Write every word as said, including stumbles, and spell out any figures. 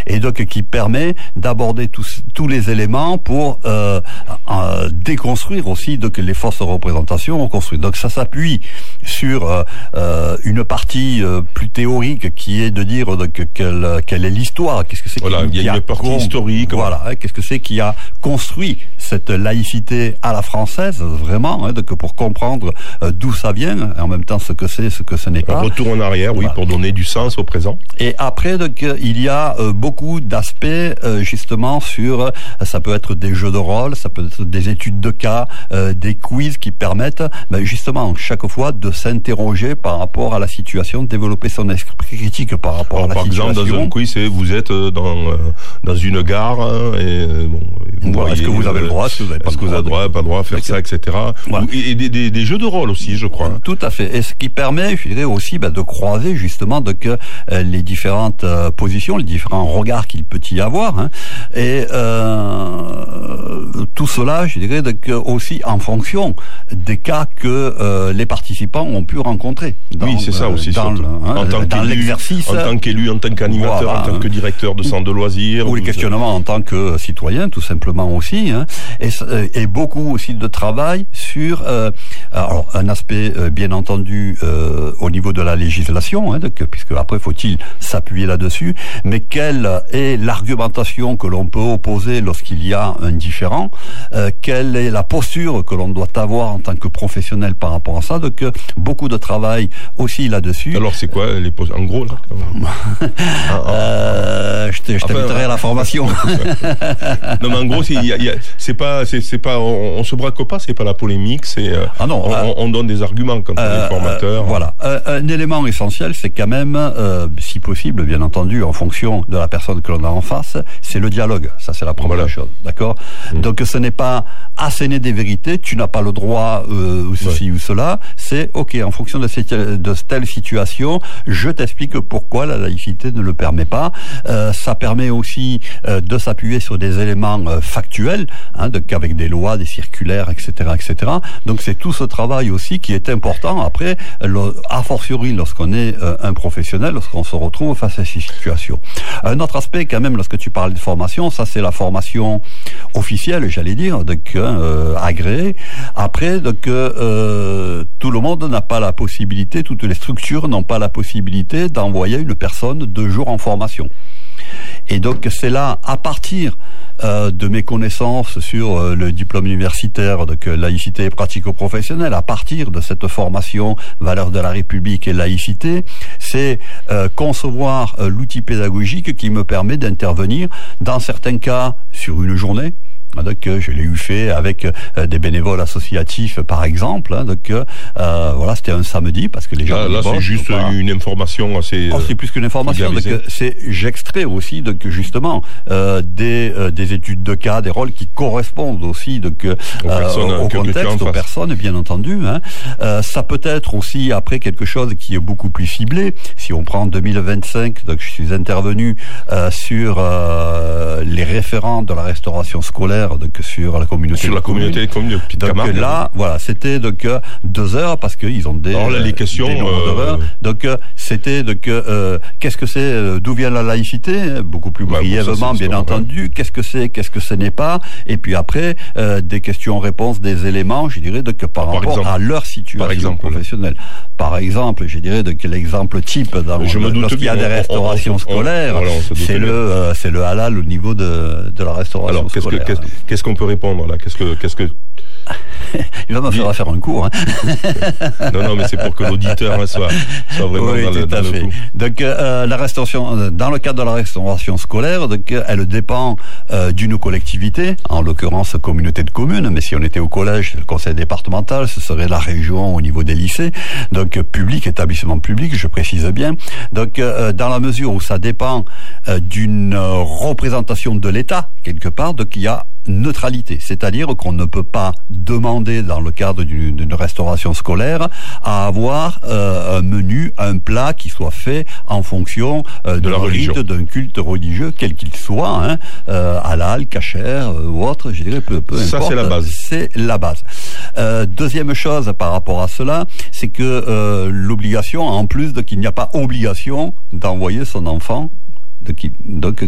et donc qui permet d'aborder tous, tous les éléments pour euh, euh, déconstruire aussi donc les fausses représentations construites. Donc ça s'appuie sur euh, euh, une partie euh, plus théorique qui est de dire donc quelle, quelle est l'histoire, qu'est-ce que c'est voilà, qui, il y a qui une a partie con, historique. voilà, hein, qu'est-ce que c'est qui a construit cette laïcité à la française, vraiment, hein, donc pour comprendre euh, d'où ça vient, et en même temps ce que c'est, ce que ce n'est pas. Un retour en arrière, oui, voilà. Pour donner du sens au présent. Et après, donc, il y a euh, beaucoup d'aspects euh, justement sur, euh, ça peut être des jeux de rôle, ça peut être des études de cas, euh, des quiz qui permettent ben, justement chaque fois de s'interroger par rapport à la situation, de développer son esprit critique par rapport Alors, à la par situation. Par exemple, dans un quiz, c'est vous êtes dans euh, dans une gare hein, et bon. Vous voilà, voyez, est-ce que vous avez le droit, est-ce que vous avez pas est-ce le que vous avez le droit, pas le droit à faire ça, et cetera. Voilà. Et, et des, des, des jeux de rôle aussi, je crois. Tout à fait. Et ce qui permet, je dirais aussi, ben, de croiser justement de que euh, les différentes euh, positions, les différents regards qu'il peut y avoir, hein, et euh, tout cela, je dirais, de que aussi en fonction des cas que euh, les participants ont pu rencontrer. Dans, oui, c'est ça aussi. Dans, le, hein, en tant dans l'exercice, en tant qu'élu, en tant qu'animateur, voilà, en tant que directeur de centre de loisirs, ou les questionnements en tant que citoyen, tout simplement aussi, hein, et, et beaucoup aussi de travail sur euh, alors, un aspect euh, bien entendu euh, au niveau de la législation, hein, donc, puisque après faut-il s'appuyer là-dessus, mais quelle est l'argumentation que l'on peut opposer lorsqu'il y a un différend, euh, quelle est la posture que l'on doit avoir en tant que professionnel par rapport à ça, donc euh, beaucoup de travail aussi là-dessus. Alors c'est quoi les pos- en gros là euh, Je t'inviterai enfin, à la formation. Non mais en gros c'est, y a, y a, c'est pas c'est, c'est pas on, on se braque pas, c'est pas la polémique, c'est euh, ah non, on, euh, on donne des arguments quand euh, on est formateur. Euh, voilà, euh, un élément essentiel, c'est quand même, euh, si possible, bien entendu, en fonction de la personne que l'on a en face, c'est le dialogue. Ça, c'est la première voilà. chose, d'accord. Mmh. Donc, ce n'est pas asséner des vérités. Tu n'as pas le droit euh, ou ceci ouais. ou cela. C'est ok, en fonction de, cette, de telle situation, je t'explique pourquoi la laïcité ne le permet pas. Euh, ça permet aussi euh, de s'appuyer sur des éléments euh, factuels, hein, donc avec des lois, des circulaires, et cetera, et cetera. Donc, c'est tout ce travail aussi qui est important. Après, le, a fortiori, lorsqu'on est euh, un professionnel, lorsqu'on se retrouve face à ces situations. Un autre aspect, quand même, lorsque tu parles de formation, ça c'est la formation officielle, j'allais dire, donc euh, agréée. Après, donc euh, tout le monde n'a pas la possibilité, toutes les structures n'ont pas la possibilité d'envoyer une personne deux jours en formation. Et donc c'est là, à partir euh, de mes connaissances sur euh, le diplôme universitaire de que laïcité et pratico-professionnelle, à partir de cette formation valeurs de la République et laïcité, c'est euh, concevoir euh, l'outil pédagogique qui me permet d'intervenir dans certains cas sur une journée. Donc je l'ai eu fait avec euh, des bénévoles associatifs par exemple, hein, donc euh, voilà, c'était un samedi parce que les gens là, là c'est juste pas... une information assez oh, c'est plus qu'une information, donc c'est j'extrais aussi donc justement euh, des euh, des études de cas, des rôles qui correspondent aussi donc euh, personnes, au contexte, aux personnes bien entendu, hein. Euh, ça peut être aussi après quelque chose qui est beaucoup plus ciblé. Si on prend deux mille vingt-cinq, donc je suis intervenu euh, sur euh, les référents de la restauration scolaire donc sur la communauté sur la communauté de communes de donc Camargue, là voilà, c'était donc euh, deux heures parce qu'ils ont des alors là les questions des euh... donc euh, c'était donc euh, qu'est-ce que c'est, euh, d'où vient la laïcité, beaucoup plus bah, brièvement bon, ça, bien entendu, vrai. Qu'est-ce que c'est, qu'est-ce que ce n'est pas, et puis après euh, des questions-réponses, des éléments, je dirais donc par, par rapport exemple, à leur situation par exemple, professionnelle. Par exemple, je dirais donc l'exemple type dans je le, lorsqu'il y a des restaurations on, on, scolaires, on, voilà, c'est le euh, c'est le halal au niveau de de la restauration alors, qu'est-ce scolaire. Que, qu'est-ce, Qu'est-ce qu'on peut répondre là? Qu'est-ce que, qu'est-ce que... Il va me faire faire un cours. Hein. Non, non, mais c'est pour que l'auditeur soit, soit vraiment oui, dans, le, dans le coup. Donc, euh, la restauration, dans le cadre de la restauration scolaire, donc, elle dépend euh, d'une collectivité, en l'occurrence communauté de communes, mais si on était au collège, c'est le conseil départemental, ce serait la région au niveau des lycées, donc public, établissement public, je précise bien. Donc, euh, dans la mesure où ça dépend euh, d'une représentation de l'État, quelque part, donc il y a neutralité, c'est-à-dire qu'on ne peut pas demander dans le cadre d'une, d'une restauration scolaire à avoir euh, un menu, un plat qui soit fait en fonction euh, de la religion, d'un culte religieux quel qu'il soit, hein, euh, halal, kasher euh, ou autre, je dirais peu, peu ça, importe. Ça c'est la base. C'est la base. Euh, deuxième chose par rapport à cela, c'est que euh, l'obligation, en plus de qu'il n'y a pas obligation d'envoyer son enfant. De qui, donc